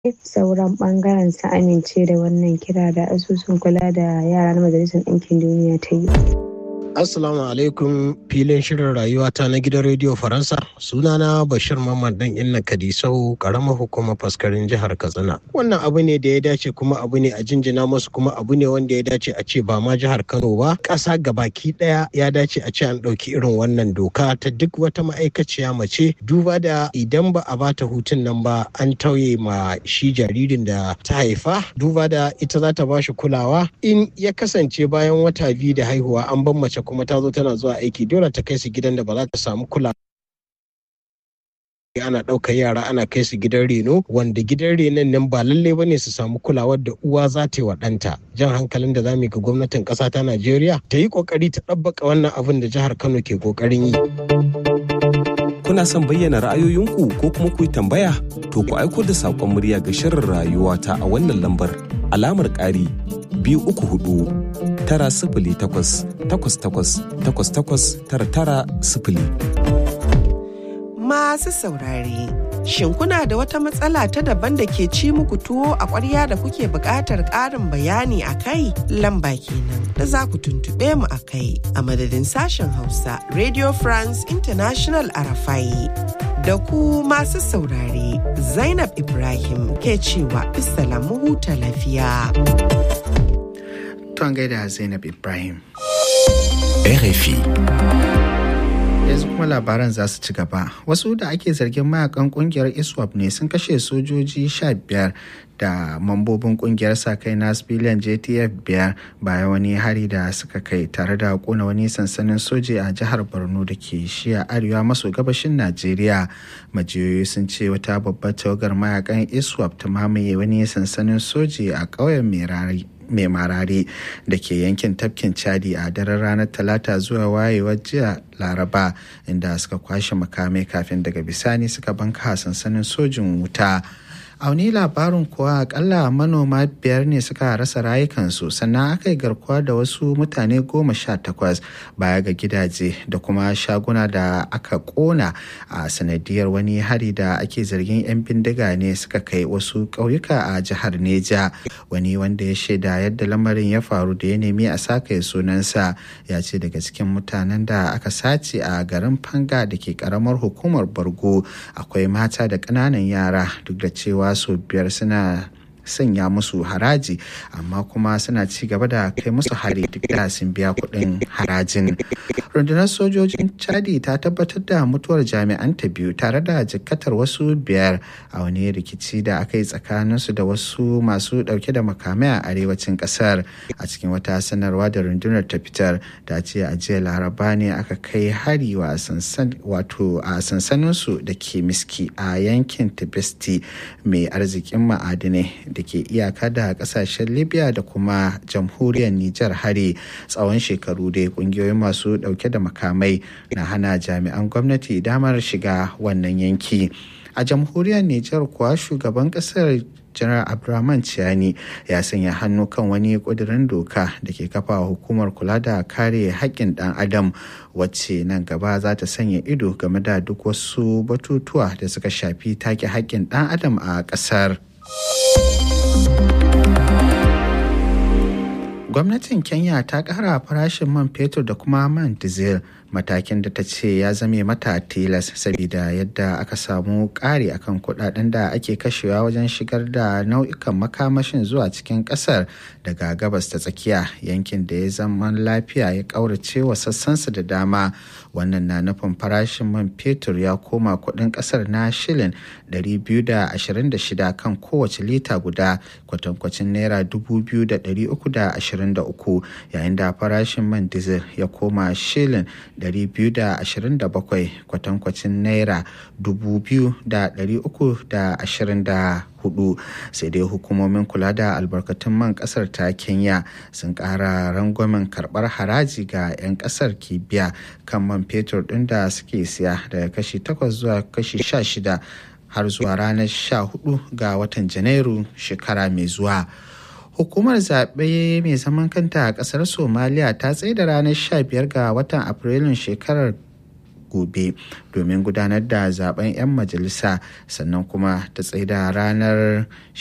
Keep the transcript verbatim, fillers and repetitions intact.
sauran ɓangaren su amince da wannan kira da asusun kula da yara na Majalisar Ɗinkin Duniya ta yi. Assalamu alaikum filin shirin rayuwata na gidan rediyo Faransa. Sunana Bashir Mamman dan Inna Kadisau, karamar hukumar faskarin jihar Katsina. Wannan abu ne da ya dace kuma abu ne a jinjina musu kuma abu ne wanda ya dace a ce ba ma jihar Kano ba, ƙasa gabaki ɗaya ya dace a ce an ɗauki irin wannan doka ta duk wata ma'aikaciya mace, duba da idan ba a bata hutun nan ba an tauye ma shi jaririn da ta haifa, duba da ita za ta bashi kulawa. In ya kasance bayan wata biyu da haihuwa an ban mace kuma ta zo tana zuwa aiki, dole ta kai su gidan da ba za ta samu kula. Ana ɗaukar yara ana kai su gidan reno, wanda gidan renon nan ba lallai bane su samu kulawar da uwa za ta yi wa ɗanta. Jan hankalin da za mu yi ga gwamnatin ƙasa ta Najeriya ta yi ƙoƙari ta ɗabbaka wannan abin da jihar Kano ke ƙoƙarin yi. Kuna son bayyana ra'ayoyinku ko kuma ku yi tambaya? To ku aiko da saƙon murya ga shirin rayuwata a wannan lambar alamar ƙari biyu uku hudu tara sifili takwas takwas takwas takwas takwas tara tara sifili. Masu saurare, shin kuna da wata matsala ta daban da ke ci muku tuwo a ƙwarya da kuke buƙatar ƙarin bayani a kai? Lamba kenan da za ku tuntuɓe mu a kai a madadin sashen Hausa Radio France International Arafai. Da ku masu saurare, Zainab Ibrahim ke cewa bisalamu huta lafiya. Tuwan gaida Zainab Ibrahim. R F I. Yanzu kuma labaran za su ci gaba. Wasu da ake zargin mayakan kungiyar ISWAP ne sun kashe sojoji sha biyar da mambobin kungiyar sa-kai na civilian J T F biyar bayan wani hari da suka kai tare da kona wani sansanin soji a jihar Borno da ke shiya arewa maso gabashin Najeriya. Majiyoyi sun ce wata babbar tawagar mayakan ISWAP ta mamaye wani sansanin soji a ƙauyen Merari. mai marare da ke yankin tafkin Chadi a daren ranar talata zuwa wayewar jiya laraba, inda suka kwashe makamai kafin daga bisani suka banka sansanin sojin wuta. A wani labarin kuwa akalla manoma biyar ne suka rasa rayukansu, sannan aka yi garkuwa da wasu mutane goma sha takwas baya ga gidaje da kuma shaguna da aka kona a sanadiyar wani hari da ake zargin 'yan bindiga ne suka kai wasu ƙauyuka a jihar Neja. Wani wanda ya shaida yadda lamarin ya faru da ya nemi a saka sunansa ya ce daga cikin mutanen da aka sace a garin Fanga da ke karamar hukumar Bargo akwai mata da ƙananan yara, duk da cewa sau biyar suna sanya musu haraji amma kuma suna ci gaba da kai musu hari duk da sun biya kuɗin harajin. Rundunar sojojin Chadi ta tabbatar da mutuwar jami'an ta biyu tare da jikkatar wasu biyar a wani rikici da aka yi tsakaninsu da wasu masu ɗauke da makamai a arewacin ƙasar. A cikin wata sanarwa da rundunar ta fitar ta ce a jiya laraba ne aka kai hari wa wato a sansaninsu da ke Miski a yankin Tibesti mai arzikin ma'adinai da ke iyaka da kasashen Libya da kuma jamhuriyar Nijar hari. Tsawon shekaru dai kungiyoyin masu dauke da makamai na hana jami'an gwamnati damar shiga wannan yanki. A jamhuriyar Nijar kuwa shugaban kasar Janar Abdurrahman Chiani ya sanya hannu kan wani ƙudurin doka da ke kafa hukumar kula da kare haƙƙin ɗan adam, wacce nan gaba za ta sanya ido game da duk wasu batutuwa da suka shafi take haƙƙin ɗan adam a ƙasar. Gwamnatin Kenya ta ƙara farashin man fetur da kuma man diesel, matakin da ta ce ya zame mata tilas saboda yadda aka samu ƙari akan kuɗaɗen da ake kashewa wajen shigar da nau'ikan makamashin zuwa cikin ƙasar daga gabas ta tsakiya, yankin da ya zama lafiya ya ƙaurace wa sassansa da dama. Wannan na nufin farashin man fetur ya koma kuɗin ƙasar na shilin ɗari biyu da ashirin da shida kan kowace lita guda, kwatankwacin naira dubu biyu da ɗari uku da ashirin da uku, yayin da farashin man diesel ya koma shilin ɗari biyu da ashirin da bakwai, kwatankwacin naira dubu biyu da ɗari uku da ashirin da hudu. Sai dai hukumomin kula da albarkatun man kasar ta Kenya sun ƙara rangwamen karɓar haraji ga 'yan kasar ke biya kan man fetur ɗin da suke siya daga kashi takwas zuwa kashi sha shida har zuwa ranar sha hudu ga watan Janairu shekara mai zuwa. Hukumar zaɓe mai zaman kanta a ƙasar Somaliya ta tsaida ranar sha biyar ga watan Afrilun shekarar gobe domin gudanar da zaben 'yan majalisa sannan kuma ta tsaida ranar